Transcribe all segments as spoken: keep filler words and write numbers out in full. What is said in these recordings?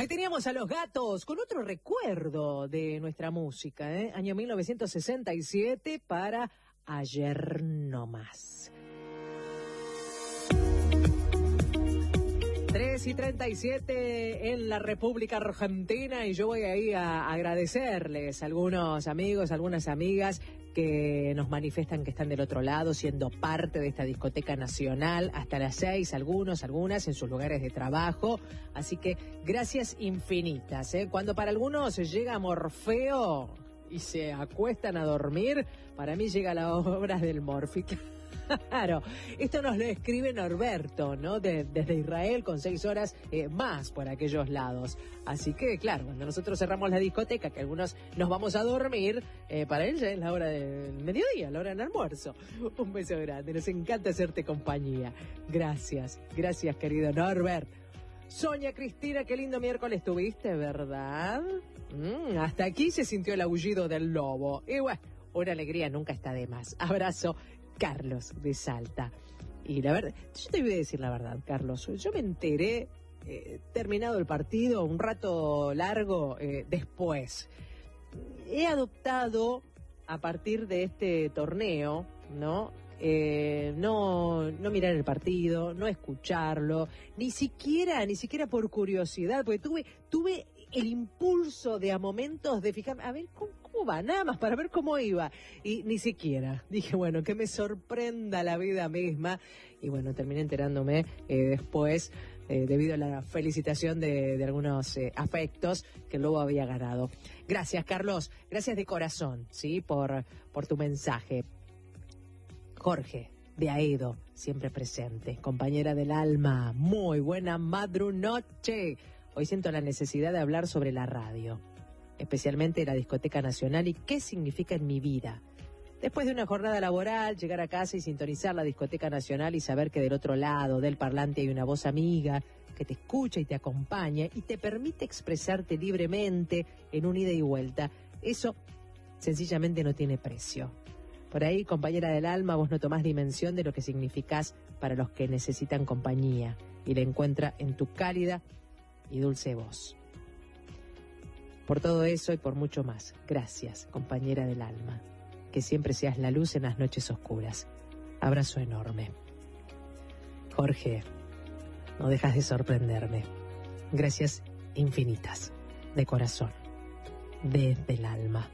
Ahí teníamos a Los Gatos con otro recuerdo de nuestra música, ¿eh? Año mil novecientos sesenta y siete para Ayer No Más. tres y treinta y siete en la República Argentina y yo voy ahí a agradecerles a algunos amigos, algunas amigas que nos manifiestan que están del otro lado, siendo parte de esta discoteca nacional hasta las seis, algunos, algunas en sus lugares de trabajo. Así que gracias infinitas, ¿eh? Cuando para algunos llega Morfeo y se acuestan a dormir, para mí llega la obra del Morfi. Claro, esto nos lo escribe Norberto, ¿no? De, desde Israel, con seis horas eh, más por aquellos lados. Así que, claro, cuando nosotros cerramos la discoteca, que algunos nos vamos a dormir, eh, para él ya es la hora del mediodía, la hora del almuerzo. Un beso grande, nos encanta hacerte compañía. Gracias, gracias querido Norbert. Sonia Cristina, qué lindo miércoles tuviste, ¿verdad? Mm, hasta aquí se sintió el aullido del lobo. Y bueno, una alegría nunca está de más. Abrazo. Carlos de Salta. Y la verdad, yo te voy a decir la verdad, Carlos, yo me enteré, eh, terminado el partido, un rato largo eh, después. He adoptado, a partir de este torneo, ¿no? Eh, no, no mirar el partido, no escucharlo, ni siquiera, ni siquiera por curiosidad, porque tuve, tuve el impulso de a momentos de fijarme, a ver, ¿cómo, cómo va? Nada más para ver cómo iba. Y ni siquiera. Dije, bueno, que me sorprenda la vida misma. Y bueno, terminé enterándome eh, después, eh, debido a la felicitación de, de algunos eh, afectos, que el Lobo había ganado. Gracias, Carlos. Gracias de corazón, ¿sí? Por, por tu mensaje. Jorge de Aedo, siempre presente. Compañera del alma. Muy buena madrunoche. Hoy siento la necesidad de hablar sobre la radio, especialmente de la Discoteca Nacional y qué significa en mi vida. Después de una jornada laboral, llegar a casa y sintonizar la Discoteca Nacional y saber que del otro lado del parlante hay una voz amiga que te escucha y te acompaña y te permite expresarte libremente en un ida y vuelta. Eso sencillamente no tiene precio. Por ahí, compañera del alma, vos no tomás dimensión de lo que significás para los que necesitan compañía y la encuentra en tu cálida y dulce voz. Por todo eso y por mucho más, gracias, compañera del alma. Que siempre seas la luz en las noches oscuras. Abrazo enorme. Jorge, no dejas de sorprenderme. Gracias infinitas, de corazón, desde el alma.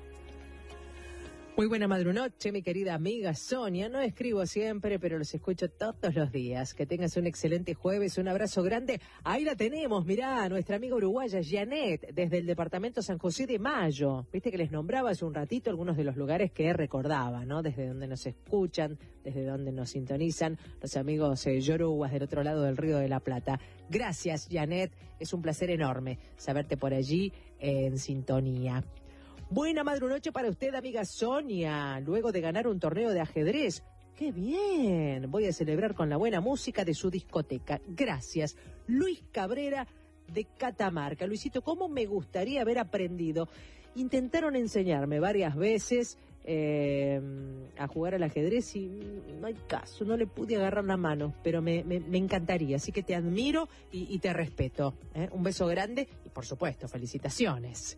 Muy buena madrunoche, mi querida amiga Sonia. No escribo siempre, pero los escucho todos los días. Que tengas un excelente jueves, un abrazo grande. Ahí la tenemos, mirá, nuestra amiga uruguaya Janet, desde el departamento San José de Mayo. Viste que les nombraba hace un ratito algunos de los lugares que recordaba, ¿no? Desde donde nos escuchan, desde donde nos sintonizan los amigos eh, yoruguas del otro lado del Río de la Plata. Gracias, Janet. Es un placer enorme saberte por allí eh, en sintonía. Buena madrunoche para usted, amiga Sonia, luego de ganar un torneo de ajedrez. ¡Qué bien! Voy a celebrar con la buena música de su discoteca. Gracias. Luis Cabrera de Catamarca. Luisito, ¿cómo me gustaría haber aprendido? Intentaron enseñarme varias veces eh, a jugar al ajedrez y no hay caso, no le pude agarrar la mano, pero me, me, me encantaría. Así que te admiro y, y te respeto. ¿eh? Un beso grande y, por supuesto, felicitaciones.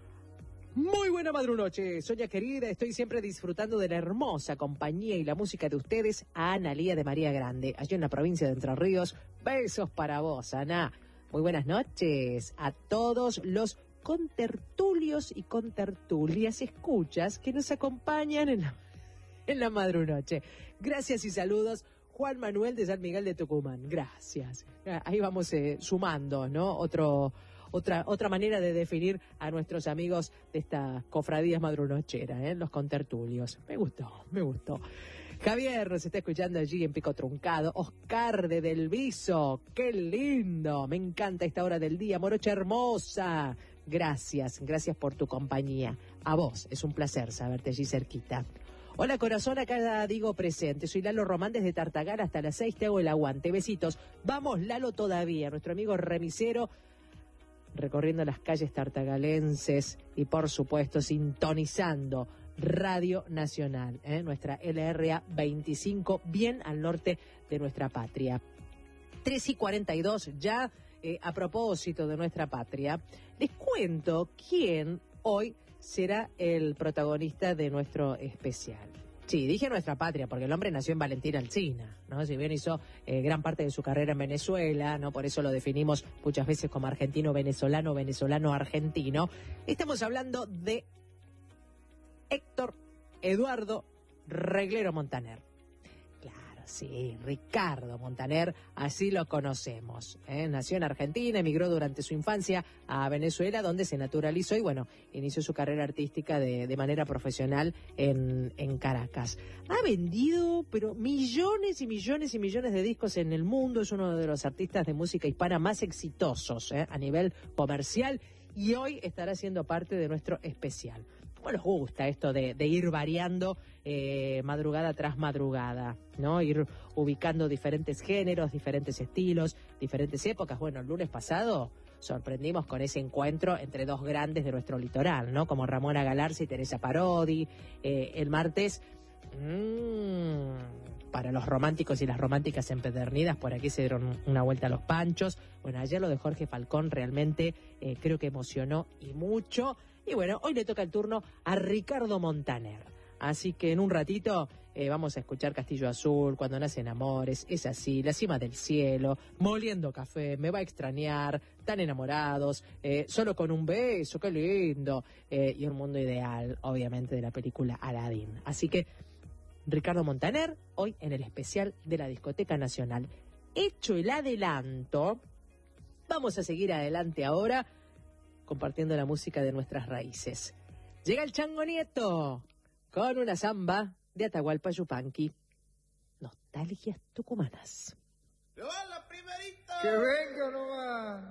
Muy buena madrunoche, Sonia querida, estoy siempre disfrutando de la hermosa compañía y la música de ustedes, a Ana Lía de María Grande, allí en la provincia de Entre Ríos. Besos para vos, Ana. Muy buenas noches a todos los contertulios y contertulias escuchas que nos acompañan en la, en la madrunoche. Gracias y saludos. Juan Manuel de San Miguel de Tucumán, gracias. Ahí vamos eh, sumando, ¿no? Otro... Otra, otra manera de definir a nuestros amigos de estas cofradías madrunocheras, ¿eh? Los contertulios. Me gustó, me gustó. Javier se está escuchando allí en Pico Truncado. Oscar de Del Viso, qué lindo. Me encanta esta hora del día. Morocha hermosa. Gracias, gracias por tu compañía. A vos, es un placer saberte allí cerquita. Hola corazón, acá digo presente. Soy Lalo Román desde Tartagal hasta las seis. Te hago el aguante. Besitos. Vamos, Lalo, todavía. Nuestro amigo remisero, recorriendo las calles tartagalenses y, por supuesto, sintonizando Radio Nacional, ¿eh? Nuestra L R A veinticinco, bien al norte de nuestra patria. tres y cuarenta y dos ya, eh, a propósito de nuestra patria, les cuento quién hoy será el protagonista de nuestro especial. Sí, dije nuestra patria, porque el hombre nació en Valentín Alsina, ¿no? Si bien hizo eh, gran parte de su carrera en Venezuela, ¿no? Por eso lo definimos muchas veces como argentino-venezolano, venezolano-argentino. Estamos hablando de Héctor Eduardo Reglero Montaner. Claro, sí, Ricardo Montaner, así lo conocemos, ¿eh? Nació en Argentina, emigró durante su infancia a Venezuela, donde se naturalizó y, bueno, inició su carrera artística de, de manera profesional en, en Caracas. Ha vendido, pero millones y millones y millones de discos en el mundo, es uno de los artistas de música hispana más exitosos, ¿eh? A nivel comercial, y hoy estará siendo parte de nuestro especial. ¿Cómo nos gusta esto de, de ir variando eh, madrugada tras madrugada, ¿no? Ir ubicando diferentes géneros, diferentes estilos, diferentes épocas. Bueno, el lunes pasado sorprendimos con ese encuentro entre dos grandes de nuestro litoral, ¿no? Como Ramona Galarza y Teresa Parodi. Eh, el martes, mmm, para los románticos y las románticas empedernidas, por aquí se dieron una vuelta a los panchos. Bueno, ayer lo de Jorge Falcón realmente eh, creo que emocionó y mucho. Y bueno, hoy le toca el turno a Ricardo Montaner. Así que en un ratito eh, vamos a escuchar Castillo Azul, Cuando nacen amores, Es así, La cima del cielo, Moliendo café, Me va a extrañar, Tan enamorados, eh, Solo con un beso, qué lindo, eh, y Un mundo ideal, obviamente de la película Aladdin. Así que Ricardo Montaner, hoy en el especial de la Discoteca Nacional. Hecho el adelanto, vamos a seguir adelante ahora compartiendo la música de nuestras raíces. Llega el Chango Nieto con una samba de Atahualpa Yupanqui. Nostalgias tucumanas. ¡Le va la primerita! ¡Que venga nomás!